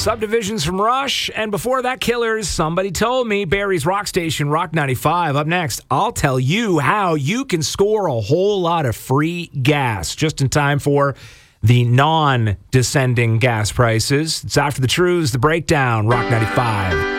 Subdivisions from Rush, and before that, Killers, Somebody Told Me, Barry's Rock Station, Rock 95. Up next, I'll tell you how you can score a whole lot of free gas just in time for the non-descending gas prices. It's after the truths, the breakdown, Rock 95.